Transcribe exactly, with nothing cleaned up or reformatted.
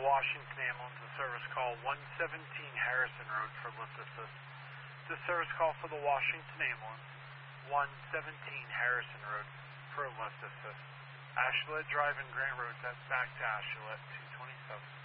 Washington ambulance, a service call one seventeen Harrison Road for lift assist. This service call for the Washington ambulance, one seventeen Harrison Road for lift assist. Ashuelette Drive and Grant Road, that's back to Ashuelette two twenty-seven.